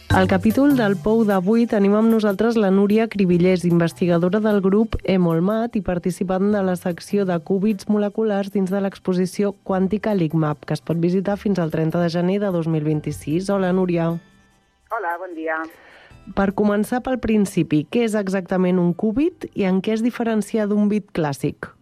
Al capítol del Pou d'avui tenim amb nosaltres la Núria Cribillers, investigadora del grup EMOLMAT i participant de la secció de cúbits moleculars dins de l'exposició Quàntica LIGMAP, que es pot visitar fins al 30 de gener de 2026. Hola, Núria. Hola, bon dia. Per començar pel principi, què és exactament un cúbit i en què es diferencia d'un bit clàssic?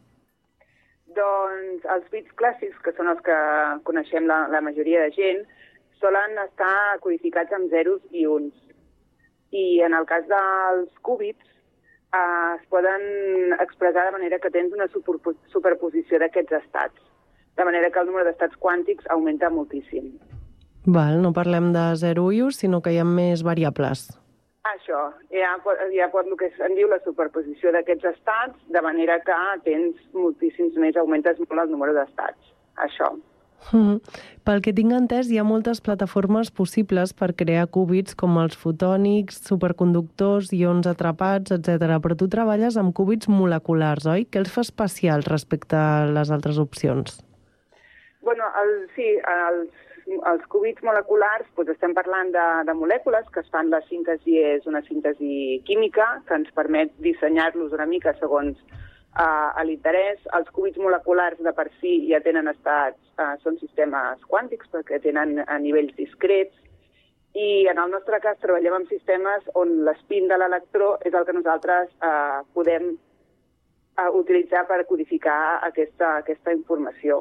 Doncs els bits clàssics, que són els que coneixem la majoria de gent, solen estar codificats amb zeros i uns. I en el cas dels cúbits es poden expressar de manera que tens una superposició d'aquests estats, de manera que el número d'estats quàntics augmenta moltíssim. Val, no parlem de 0 i 1, sinó que hi ha més variables. Això, ja pot el que se'n diu la superposició d'aquests estats, de manera que tens moltíssims més, augmentes molt el número d'estats. Això. Pel que tinc entès, hi ha moltes plataformes possibles per crear cúbits com els fotònics, superconductors, ions atrapats, etc. Però tu treballes amb cúbits moleculars, oi? Què els fa especials respecte a les altres opcions? Bueno, els cúbits moleculars, doncs estem parlant de molècules que es fan, la síntesi és una síntesi química que ens permet dissenyar-los una mica segons a l'interès. Els cúbits moleculars de per si ja tenen estats, són sistemes quàntics perquè tenen nivells discrets i en el nostre cas treballem amb sistemes on l'espín de l'electró és el que nosaltres podem utilitzar per codificar aquesta informació.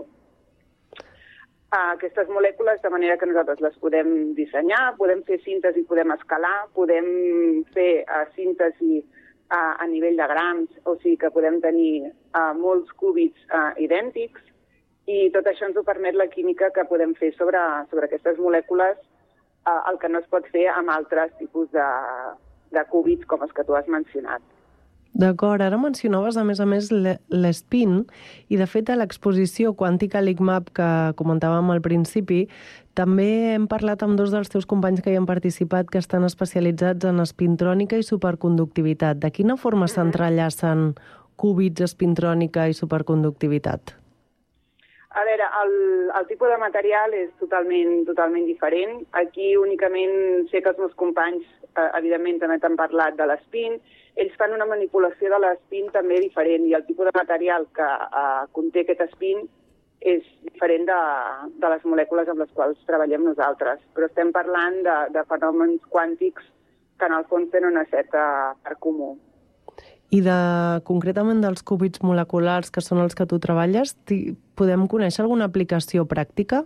Aquestes molècules, de manera que nosaltres les podem dissenyar, podem fer síntesi, podem escalar, podem fer síntesi a nivell de grams, o sigui que podem tenir molts cúbits idèntics i tot això ens ho permet la química que podem fer sobre aquestes molècules, el que no es pot fer amb altres tipus de cúbits com els que tu has mencionat. D'acord, ara mencionaves a més l'espín i de fet a l'exposició Quàntica LIGMAP que comentàvem al principi també hem parlat amb dos dels teus companys que hi han participat que estan especialitzats en espintrònica i superconductivitat. De quina forma s'entrellacen cúbits, espintrònica i superconductivitat? A veure, el tipus de material és totalment diferent. Aquí únicament sé que els meus companys, evidentment, també t'han parlat de l'espín. Ells fan una manipulació de l'espín també diferent i el tipus de material que conté aquest espín és diferent de les molècules amb les quals treballem nosaltres. Però estem parlant de fenòmens quàntics que en el fons tenen una certa part comú. I concretament dels cúbits moleculars, que són els que tu treballes, podem conèixer alguna aplicació pràctica?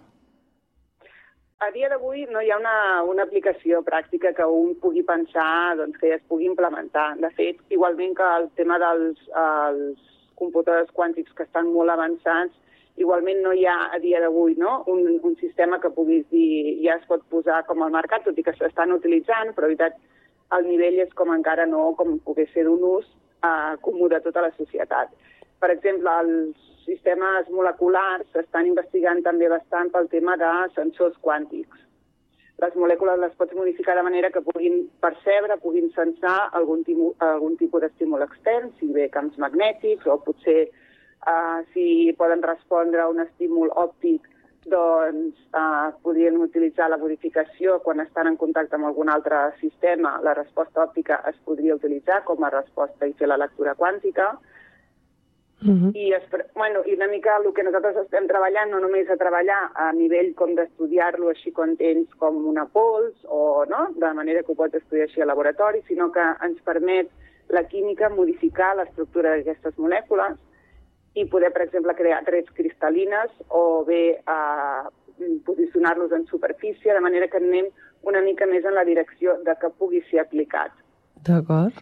A dia d'avui no hi ha una aplicació pràctica que un pugui pensar que es pugui implementar. De fet, igualment que el tema dels computadors quàntics que estan molt avançats, igualment no hi ha a dia d'avui un sistema que puguis dir ja es pot posar com al mercat, tot i que s'estan utilitzant, però en veritat el nivell és com encara no, com pogués ser d'un ús comú de tota la societat. Per exemple, els sistemes moleculars s'estan investigant també bastant pel tema de sensors quàntics. Les molècules les pots modificar de manera que puguin percebre, puguin sensar algun tipus d'estímul extern, si bé camps magnètics o potser si poden respondre a un estímul òptic, doncs podrien utilitzar la modificació quan estan en contacte amb algun altre sistema. La resposta òptica es podria utilitzar com a resposta i fer la lectura quàntica. I una mica el que nosaltres estem treballant, no només a treballar a nivell com d'estudiar-lo així quan tens com una pols o de manera que ho pots estudiar així al laboratori, sinó que ens permet la química modificar l'estructura d'aquestes molècules i poder, per exemple, crear trets cristal·lines o bé posicionar-los en superfície, de manera que anem una mica més en la direcció de que pugui ser aplicat. D'acord.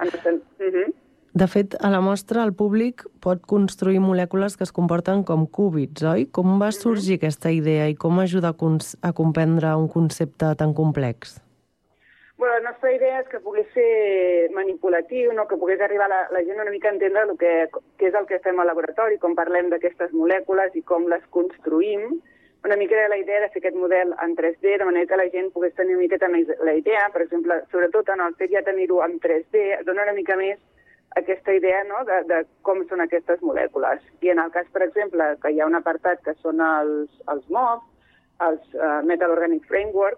De fet, a la mostra el públic pot construir molècules que es comporten com cúbits, oi? Com va sorgir aquesta idea i com ajuda a comprendre un concepte tan complex? La nostra idea és que pogués ser manipulatiu, que pogués arribar la gent una mica a entendre què és el que fem al laboratori, com parlem d'aquestes molècules i com les construïm. Una mica de la idea de fer aquest model en 3D, de manera que la gent pogués tenir una miqueta més la idea. Per exemple, sobretot en el fet ja tenir-ho en 3D, dona una mica més aquesta idea de com són aquestes molècules. I en el cas, per exemple, que hi ha un apartat que són els MOF, els Metal Organic Frameworks,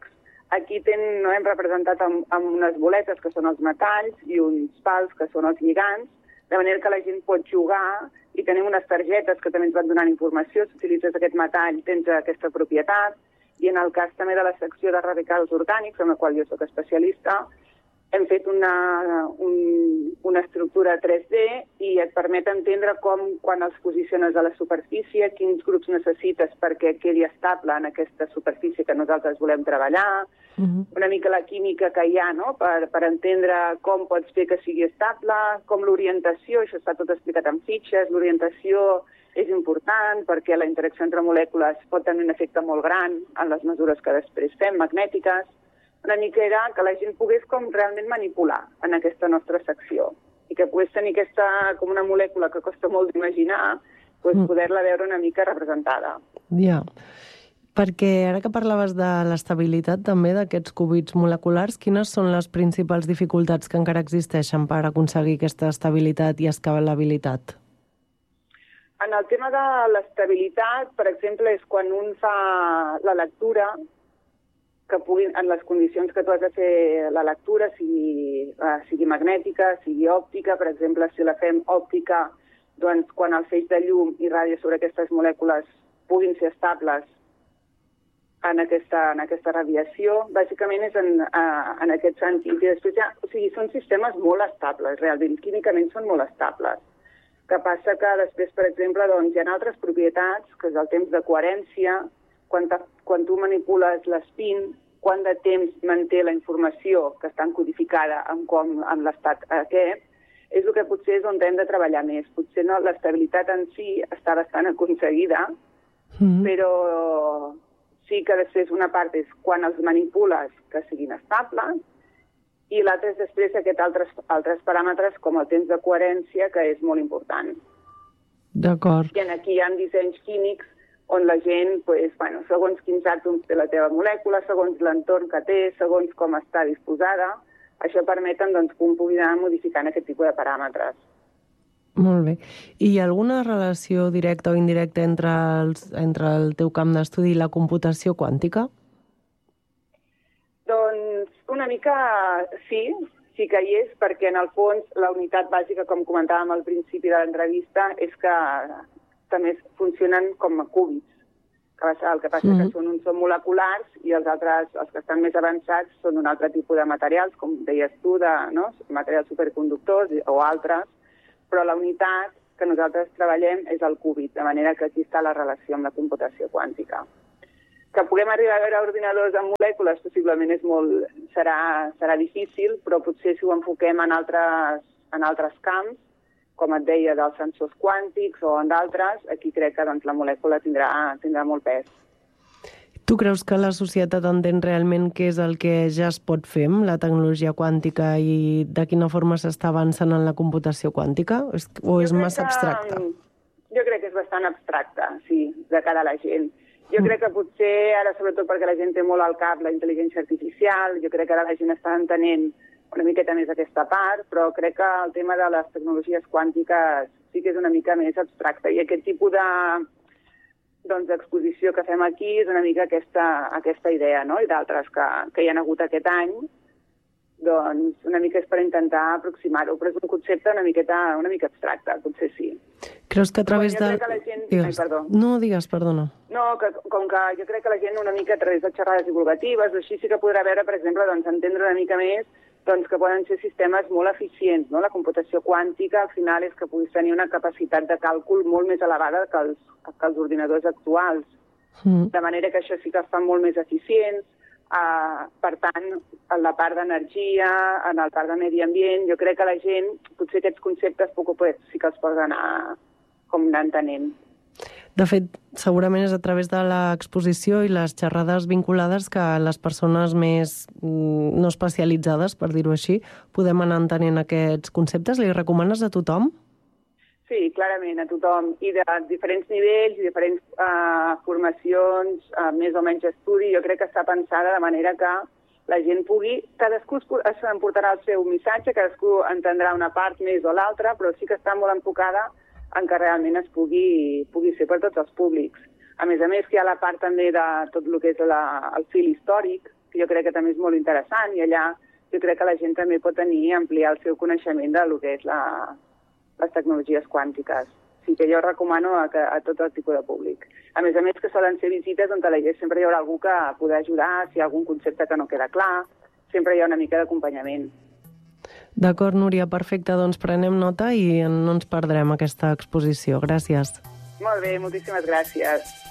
Aquí hem representat amb unes boletes, que són els metalls, i uns pals, que són els lligants, de manera que la gent pot jugar, i tenim unes targetes que també ens van donant informació. Si utilitzes aquest metall, tens aquesta propietat, i en el cas també de la secció de radicals orgànics, en la qual jo soc especialista, hem fet una estructura 3D i et permet entendre com, quan els posiciones a la superfície, quins grups necessites perquè quedi estable en aquesta superfície que nosaltres volem treballar, una mica la química que hi ha, no?, per entendre com pots fer que sigui estable, com l'orientació, això està tot explicat en fitxes, l'orientació és important perquè la interacció entre molècules pot tenir un efecte molt gran en les mesures que després fem, magnètiques. Una mica era que la gent pogués com realment manipular en aquesta nostra secció i que pogués tenir aquesta, com una molècula que costa molt d'imaginar, poder-la veure una mica representada. Ja, perquè ara que parlaves de l'estabilitat també d'aquests qubits moleculars, quines són les principals dificultats que encara existeixen per aconseguir aquesta estabilitat i escalabilitat? En el tema de l'estabilitat, per exemple, és quan un fa la lectura, que puguin, en les condicions que tu has de fer la lectura, sigui magnètica, sigui òptica. Per exemple, si la fem òptica, doncs quan el feix de llum irradia sobre aquestes molècules puguin ser estables en aquesta radiació. Bàsicament és en aquest sentit. I després són sistemes molt estables, realment, químicament són molt estables. Que passa que després, per exemple, doncs, hi ha altres propietats, que és el temps de coherència. Quan tu manipules l'espín, quant de temps manté la informació que està encodificada en l'estat aquest, és el que potser és on hem de treballar més. Potser no, l'estabilitat en si està bastant aconseguida, però sí que després una part és quan els manipules que siguin estables, i l'altre és després aquests altres paràmetres com el temps de coherència, que és molt important. D'acord. I aquí hi ha dissenys químics on la gent, segons quins àtoms té la teva molècula, segons l'entorn que té, segons com està disposada, això permet que un pugui anar modificant aquest tipus de paràmetres. Molt bé. I hi ha alguna relació directa o indirecta entre el teu camp d'estudi i la computació quàntica? Doncs una mica sí que hi és, perquè en el fons la unitat bàsica, com comentàvem al principi de l'entrevista, és que també funcionen com a cúbits. El que passa que són moleculars i els altres, els que estan més avançats, són un altre tipus de materials, com deies tu, materials superconductors o altres, però la unitat que nosaltres treballem és el cúbit, de manera que aquí està la relació amb la computació quàntica. Que puguem arribar a veure ordinadors amb molècules possiblement serà difícil, però potser si ho enfoquem en altres camps, com et deia, dels sensors quàntics o en d'altres, aquí crec que la molècula tindrà molt pes. Tu creus que la societat entén realment què és el que ja es pot fer amb la tecnologia quàntica i de quina forma s'està avançant en la computació quàntica? O és massa abstracte? Jo crec que és bastant abstracte, sí, de cara a la gent. Jo crec que potser, ara sobretot perquè la gent té molt al cap la intel·ligència artificial, jo crec que ara la gent està entenent una miqueta més aquesta part, però crec que el tema de les tecnologies quàntiques sí que és una mica més abstracte. I aquest tipus d'exposició que fem aquí és una mica aquesta idea, no? I d'altres que hi ha hagut aquest any, doncs una mica és per intentar aproximar-ho, però és un concepte una mica abstracte, potser sí. Creus que a través de... No, digues, perdona. No, com que jo crec que la gent una mica a través de xerrades divulgatives, així sí que podrà veure, per exemple, entendre una mica més que poden ser sistemes molt eficients. No? La computació quàntica, al final, és que puguis tenir una capacitat de càlcul molt més elevada que els ordinadors actuals. De manera que això sí que es fan molt més eficients. Per tant, en la part d'energia, en la part de medi ambient, jo crec que la gent, potser aquests conceptes poc o poc sí que els pot anar entenent. De fet, segurament és a través de l'exposició i les xerrades vinculades que les persones més no especialitzades, per dir-ho així, podem anar entenent aquests conceptes. Li recomanes a tothom? Sí, clarament, a tothom. I de diferents nivells i diferents formacions, més o menys estudi. Jo crec que està pensada de manera que la gent pugui... Cadascú s'emportarà el seu missatge, cadascú entendrà una part més o l'altra, però sí que està molt enfocada en què realment es pugui ser per tots els públics. A més, hi ha la part també de tot el que és el fil històric, que jo crec que també és molt interessant, i allà jo crec que la gent també pot ampliar el seu coneixement de lo que és les tecnologies quàntiques. Sí que jo recomano a tot el tipus de públic. A més que solen ser visites on sempre hi haurà algú que poder ajudar, si hi ha algun concepte que no queda clar, sempre hi ha una mica d'acompanyament. D'acord, Núria, perfecte. Doncs prenem nota i no ens perdrem aquesta exposició. Gràcies. Molt bé, moltíssimes gràcies.